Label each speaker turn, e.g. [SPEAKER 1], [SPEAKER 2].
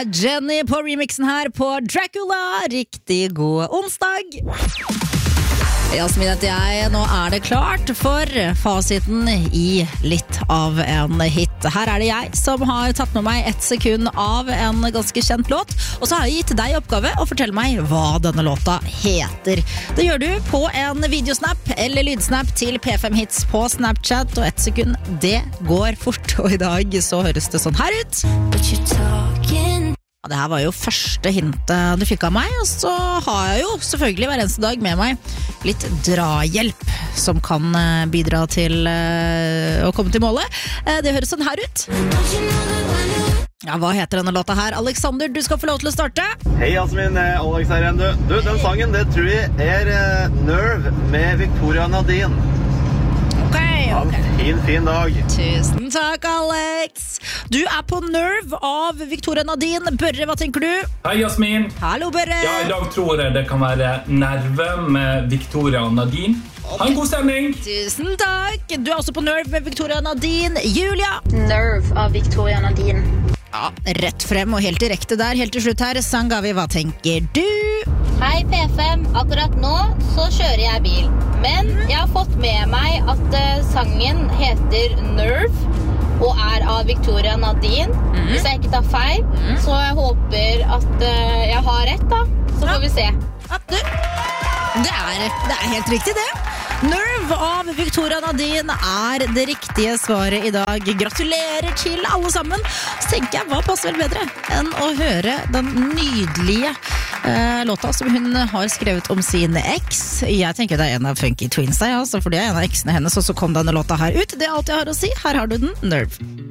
[SPEAKER 1] Jenny på remixen her på Dracula. Riktig god onsdag. Jasmin heter jeg. Nå er det klart for fasiten i litt av en hit. Her er det jeg som har tatt med meg 1 sekund av en ganske kjent låt, og så har jeg gitt deg oppgave å fortelle meg hva denne låta heter. Det gjør du på en videosnap eller lydsnap til P5 Hits på Snapchat, og 1 sekund, det går fort, og i dag så høres det sånn her ut. Det her var jo første hintet du fikk av meg, og så har jeg jo selvfølgelig hver eneste dag med meg litt drahjelp som kan bidra til å komme til målet. Det høres sånn her ut. Ja, hva heter denne låta her? Alexander, du skal få lov til å starte.
[SPEAKER 2] Hei, Jasmin, Alex her igjen, du. Den sangen, det tror jeg er Nerve med Victoria Nadine.
[SPEAKER 1] Ok.
[SPEAKER 2] Fin dag.
[SPEAKER 1] Tusen takk, Alex. Du er på Nerve av Victoria Nadine. Børre, hva tenker du?
[SPEAKER 3] Hei, Jasmin.
[SPEAKER 1] Hallo, Børre.
[SPEAKER 3] Ja, i dag tror jeg det kan være Nerve med Victoria Nadine. Ha en god stemning.
[SPEAKER 1] Tusen takk. Du er også på Nerve med Victoria Nadine. Julia.
[SPEAKER 4] Nerve av Victoria Nadine.
[SPEAKER 1] Ja, rett frem og helt direkte der. Helt til slutt her, Sangavi, hva tenker du?
[SPEAKER 4] Hei P5, akkurat nå så kjører jeg bil. Men jeg har fått med meg at sangen heter Nerve og er av Victoria Nadine. Hvis jeg ikke tar feil, så jeg håper at jeg har rett da. Så får vi se.
[SPEAKER 1] Ja, det er helt riktig det. Nerve av Victoria Nadine er det riktige svaret i dag. Gratulerer til alle sammen. Så tenker jeg, hva passer vel bedre enn å høre den nydelige låta som hun har skrevet om sin eks. Jeg tenker det er en av Funky Twins der, altså, for det er en av eksene hennes, og så kom denne låta her ut. Det er alt jeg har å si. Her har du den, Nerve.